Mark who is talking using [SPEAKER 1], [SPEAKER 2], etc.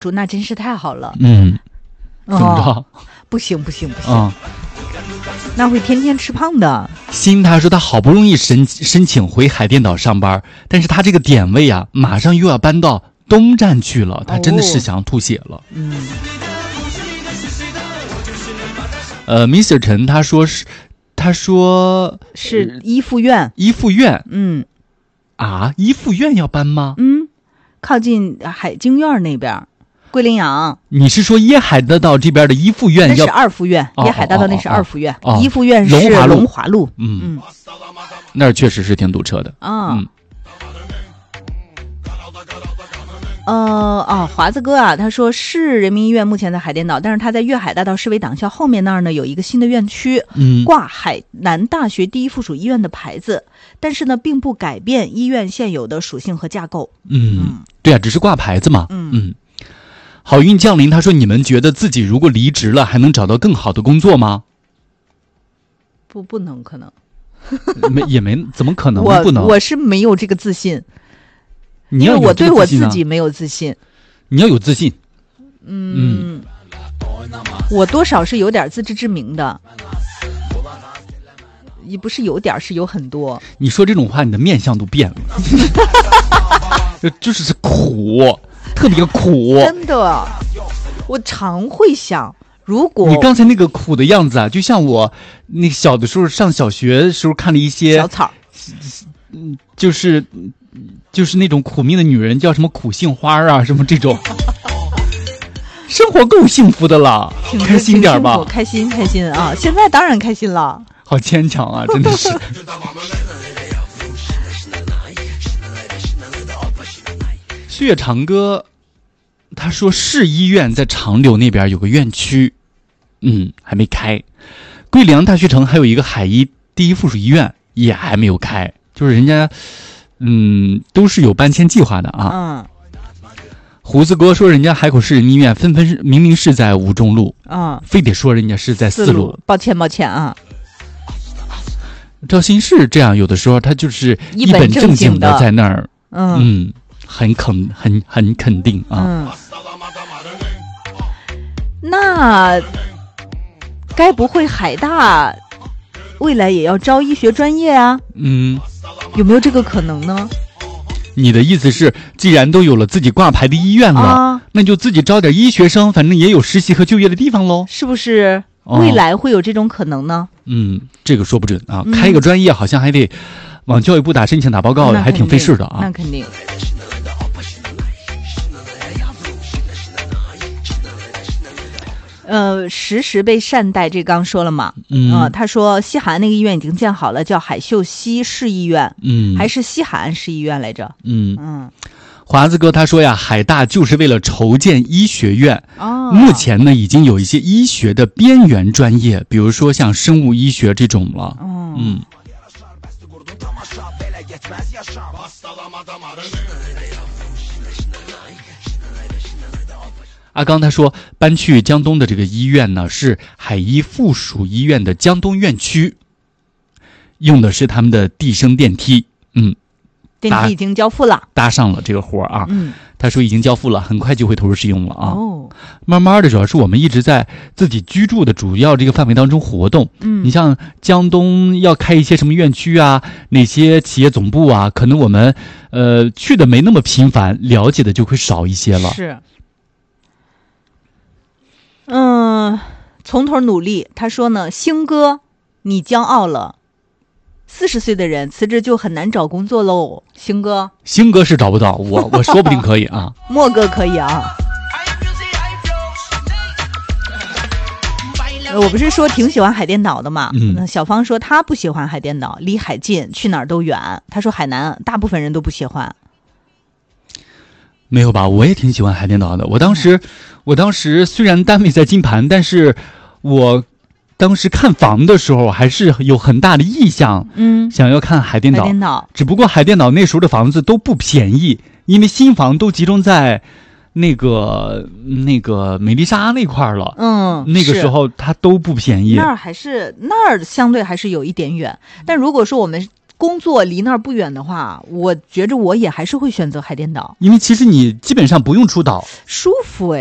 [SPEAKER 1] 那真是太好了。
[SPEAKER 2] 怎么着？
[SPEAKER 1] 不行，那会天天吃胖的。
[SPEAKER 2] 新他说他好不容易申请回海淀岛上班，但是他这个点位啊，马上又要搬到东站去了，他真的是想吐血了。Mr. 陈他说是
[SPEAKER 1] 一附院。
[SPEAKER 2] 依附院。依附院要搬吗？
[SPEAKER 1] 靠近海京院那边，桂林洋。
[SPEAKER 2] 你是说椰海大道这边的依附院
[SPEAKER 1] 那是二附院，椰海大道那是二附院，依附院是龙华路。
[SPEAKER 2] 那儿确实是挺堵车的。
[SPEAKER 1] 华子哥啊，他说市人民医院目前在海淀岛，但是他在粤海大道市委党校后面那儿呢有一个新的院区，挂海南大学第一附属医院的牌子，但是呢并不改变医院现有的属性和架构。
[SPEAKER 2] 对啊，只是挂牌子嘛。好运降临他说你们觉得自己如果离职了还能找到更好的工作吗？
[SPEAKER 1] 不能，可能
[SPEAKER 2] 怎么可能不能？
[SPEAKER 1] 我是没有这个自信。
[SPEAKER 2] 因为
[SPEAKER 1] 我对我自己没有自信。
[SPEAKER 2] 你要有自信。
[SPEAKER 1] 我多少是有点自知之明的，也不是有点，是有很多。
[SPEAKER 2] 你说这种话，你的面相都变了。就是苦，特别苦。
[SPEAKER 1] 真的，我常会想，如果
[SPEAKER 2] 你刚才那个苦的样子啊，就像我那小的时候上小学的时候看了一些
[SPEAKER 1] 小草，
[SPEAKER 2] 就是那种苦命的女人，叫什么苦杏花啊，什么这种。生活够幸福的了，开心点吧。
[SPEAKER 1] 开心啊！现在当然开心了。
[SPEAKER 2] 好牵强啊，真的是。岁月长歌他说市医院在长柳那边有个院区，还没开。桂林大学城还有一个海医第一附属医院也还没有开，就是人家都是有搬迁计划的啊。胡子哥说人家海口市人民医院明明是在吴中路，非得说人家是在4路。
[SPEAKER 1] 抱歉啊。
[SPEAKER 2] 赵新是这样，有的时候他就是一本正经的在那儿，很肯定啊。
[SPEAKER 1] 那该不会海大未来也要招医学专业啊？有没有这个可能呢？
[SPEAKER 2] 你的意思是，既然都有了自己挂牌的医院了，那就自己招点医学生，反正也有实习和就业的地方喽，
[SPEAKER 1] 是不是？未来会有这种可能呢？
[SPEAKER 2] 这个说不准啊。开一个专业好像还得往教育部申请打报告的，还挺费事的啊。
[SPEAKER 1] 那肯定。实时被善待，这刚说了嘛。他说西海岸那个医院已经建好了，叫海秀西市医院，还是西海岸市医院来着。
[SPEAKER 2] 华子哥他说呀，海大就是为了筹建医学院，目前呢已经有一些医学的边缘专业，比如说像生物医学这种了。阿刚他说搬去江东的这个医院呢是海医附属医院的江东院区，用的是他们的地升电梯。
[SPEAKER 1] 电梯已经交付了，
[SPEAKER 2] 搭上了这个活啊。他说已经交付了，很快就会投入使用了啊。慢慢的，主要是我们一直在自己居住的主要这个范围当中活动。你像江东要开一些什么院区啊，哪些企业总部啊，可能我们去的没那么频繁，了解的就会少一些了。
[SPEAKER 1] 是。从头努力。他说呢，星哥，你骄傲了。40岁的人辞职就很难找工作喽，星哥
[SPEAKER 2] 是找不到，我说不定可以啊。
[SPEAKER 1] 莫哥可以啊。我不是说挺喜欢海淀岛的嘛？小芳说她不喜欢海淀岛，离海近，去哪儿都远。她说海南大部分人都不喜欢。
[SPEAKER 2] 没有吧？我也挺喜欢海淀岛的。我当时虽然单位在金盘，但是我当时看房的时候还是有很大的意向，想要看海淀岛。只不过海淀岛那时候的房子都不便宜，因为新房都集中在那个美丽莎那块了。那个时候它都不便宜。
[SPEAKER 1] 那儿相对还是有一点远。但如果说我们工作离那儿不远的话，我觉着我也还是会选择海淀岛，
[SPEAKER 2] 因为其实你基本上不用出岛，
[SPEAKER 1] 舒服